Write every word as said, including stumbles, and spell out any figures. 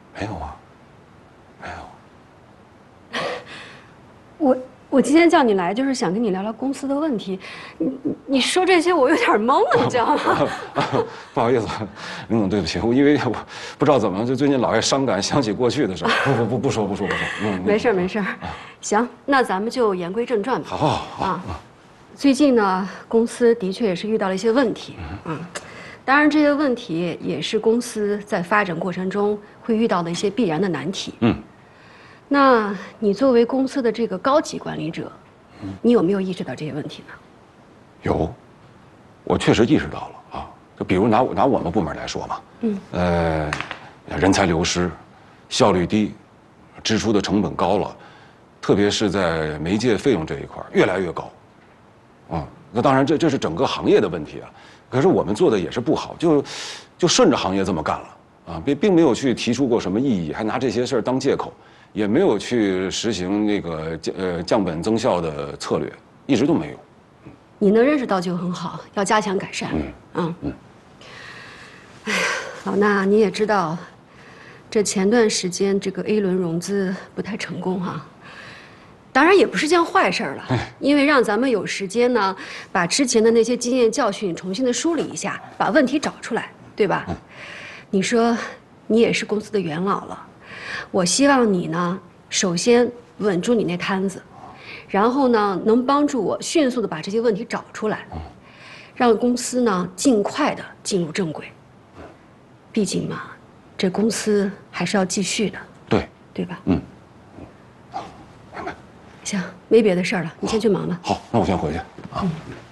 没有啊，没有。 我我今天叫你来，就是想跟你聊聊公司的问题。你你说这些，我有点懵了，你知道吗？ 不好意思，林总，对不起，我因为我不知道怎么了，就最近老爱伤感，想起过去的事儿。不不不，不说不说不说。嗯， 没事没事。行，那咱们就言归正传吧。 好，好，好啊。 最近呢，公司的确也是遇到了一些问题。嗯，当然这些问题也是公司在发展过程中会遇到的一些必然的难题。嗯。那你作为公司的这个高级管理者，你有没有意识到这些问题呢？ 有，我确实意识到了啊。就比如拿拿我们部门来说嘛，嗯，呃，人才流失，效率低，支出的成本高了，特别是在媒介费用这一块越来越高。啊，那当然这这是整个行业的问题啊。可是我们做的也是不好，就就顺着行业这么干了啊，并并没有去提出过什么异议，还拿这些事儿当借口。也没有去实行那个降呃降本增效的策略，一直都没有。 你能认识到就很好，要加强改善。嗯嗯嗯。哎呀，老衲你也知道，这前段时间这个 A 轮融资不太成功哈。当然也不是件坏事了，因为让咱们有时间呢，把之前的那些经验教训重新的梳理一下，把问题找出来，对吧？嗯。你说，你也是公司的元老了。我希望你呢，首先稳住你那摊子，然后呢，能帮助我迅速的把这些问题找出来，让公司呢尽快的进入正轨。毕竟嘛，这公司还是要继续的， 对对吧？ 嗯，好，明白。 行，没别的事儿了，你先去忙吧。 好，那我先回去啊。嗯